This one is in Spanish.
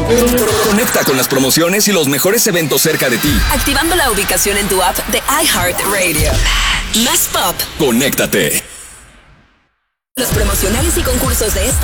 Conecta con las promociones y los mejores eventos cerca de ti. Activando la ubicación en tu app de iHeartRadio. Más pop. Conéctate. Los promocionales y concursos de esta